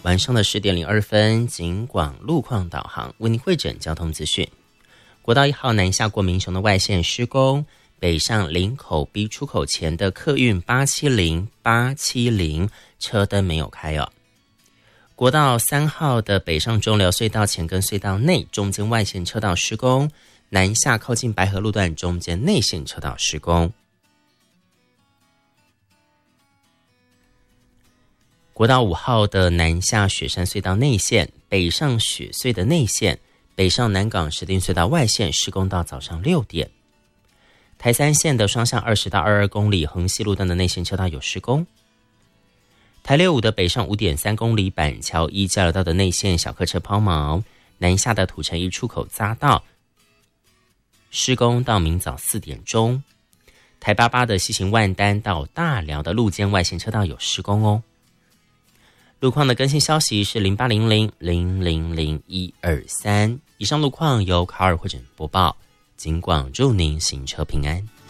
晚上的10点02分，警广路况导航为您汇整交通资讯。国道1号南下过民雄的外线施工，北上林口 B 出口前的客运870车灯没有开哦。国道3号的北上中寮隧道前跟隧道内中间外线车道施工，南下靠近白河路段中间内线车道施工。国道5号的南下雪山隧道内线，北上雪隧的内线，北上南港石碇隧道外线施工到早上6点。台3线的双向20到22公里横溪路段的内线车道有施工。台65的北上 5.3 公里板桥一交流道的内线小客车抛锚，南下的土城一出口匝道施工到明早4点钟。台88的西行万丹到大寮的路肩外线车道有施工哦。路况的更新消息是0800000123。以上路况由卡尔汇整播报，警广祝您行车平安。